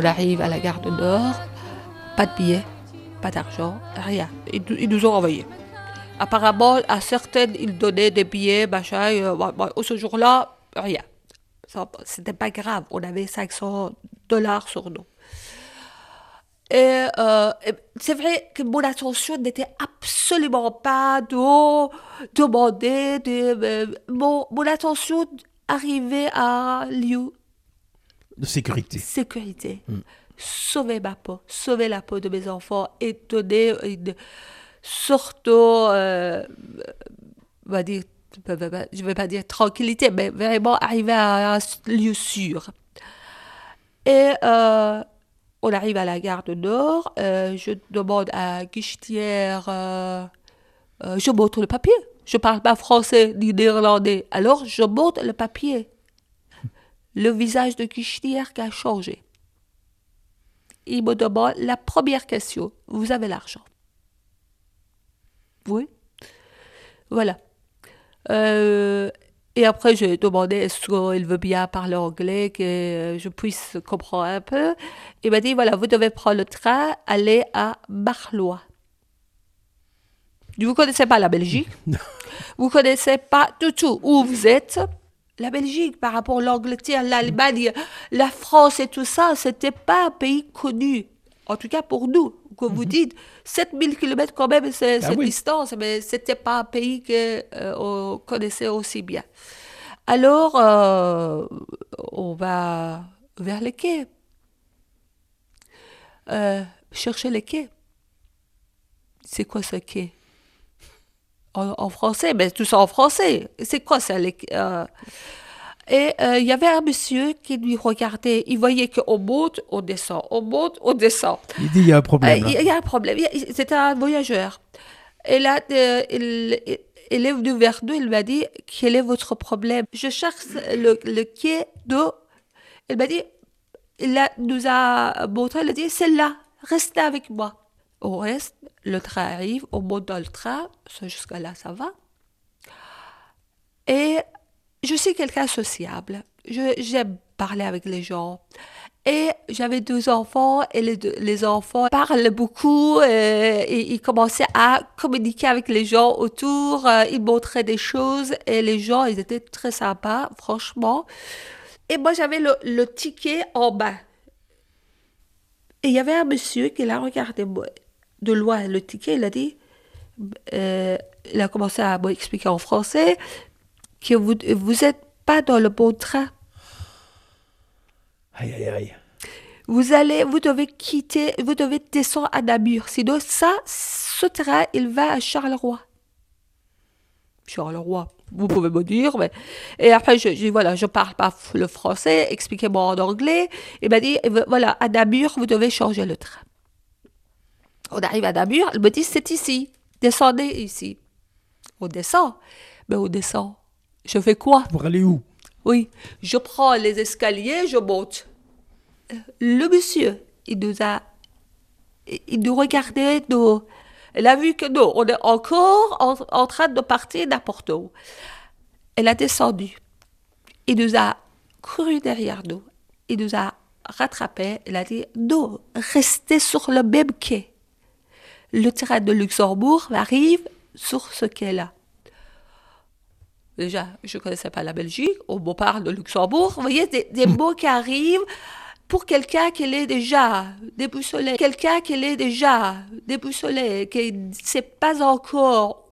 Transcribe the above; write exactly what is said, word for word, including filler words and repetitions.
On arrive à la gare du Nord, pas de billets, pas d'argent, rien. Ils, ils nous ont envoyés. Apparemment, à certaines, ils donnaient des billets, machin. Et, euh, bon, bon, ce jour-là, rien. Ça, c'était pas grave. On avait cinq cents dollars sur nous. Et, euh, et c'est vrai que mon attention n'était absolument pas de demander. De, euh, mon, mon attention arrivait à lieu de sécurité. Sécurité. Mm. Sauver ma peau, sauver la peau de mes enfants et donner une surtout, euh, on va dire, je ne vais pas dire tranquillité, mais vraiment arriver à un lieu sûr. Et euh, on arrive à la gare du Nord, euh, je demande à guichetière, euh, euh, je montre le papier. Je ne parle pas français ni néerlandais, alors je montre le papier. Le visage de guichetière qui a changé. Il me demande la première question, vous avez l'argent? Oui. Voilà. Euh, et après, j'ai demandé est-ce qu'il veut bien parler anglais, que je puisse comprendre un peu. Il m'a dit voilà, vous devez prendre le train, aller à Marlois. Vous ne connaissez pas la Belgique. Vous ne connaissez pas du tout où vous êtes. La Belgique, par rapport à l'Angleterre, l'Allemagne, la France et tout ça, ce n'était pas un pays connu. En tout cas pour nous, comme vous dites, sept mille kilomètres quand même, c'est Ah cette oui. distance, mais ce n'était pas un pays qu'on euh, connaissait aussi bien. Alors, euh, on va vers les quais. Euh, chercher les quais. C'est quoi ce quai? En, en français, mais tout ça en français. C'est quoi ça les, euh, Et il euh, y avait un monsieur qui lui regardait. Il voyait qu'on monte, on descend, on monte, on descend. Il dit il y a un problème. Il euh, y, y a un problème. C'était un voyageur. Et là, euh, il, il, il est venu vers nous. Il m'a dit quel est votre problème? Je cherche le, le quai d'eau. Il m'a dit il a, nous a montré. Il a dit c'est là. Restez avec moi. On reste. Le train arrive. On monte dans le train. Jusqu'à là, ça va. Et je suis quelqu'un sociable. Je, j'aime parler avec les gens. Et j'avais deux enfants et les, deux, les enfants parlent beaucoup et, et ils commençaient à communiquer avec les gens autour. Ils montraient des choses et les gens, ils étaient très sympas, franchement. Et moi, j'avais le, le ticket en bas. Et il y avait un monsieur qui l'a regardé de loin, le ticket, il a dit, euh, il a commencé à m'expliquer en français que vous vous êtes pas dans le bon train. Aïe, aïe, aïe. Vous allez, vous devez quitter, vous devez descendre à Namur. Sinon, ça, ce train, il va à Charleroi. Charleroi, vous pouvez me dire, mais... Et après, je dis, voilà, je parle pas le français, expliquez-moi en anglais. Il m'a dit, voilà, à Namur, vous devez changer le train. On arrive à Namur, elle me dit, c'est ici, descendez ici. On descend, mais on descend. Je fais quoi? Pour aller où? Oui, je prends les escaliers, je monte. Le monsieur, il nous a... Il nous regardait, nous... Elle a vu que nous, on est encore en, en train de partir n'importe où. Elle a descendu. Il nous a couru derrière nous. Il nous a rattrapés. Elle a dit, non, restez sur le même quai. Le train de Luxembourg arrive sur ce quai-là. Déjà, je ne connaissais pas la Belgique, on me parle de Luxembourg. Vous voyez, des, des mots qui arrivent pour quelqu'un qui l'est déjà déboussolé. Quelqu'un qui l'est déjà déboussolé, qui ne sait pas encore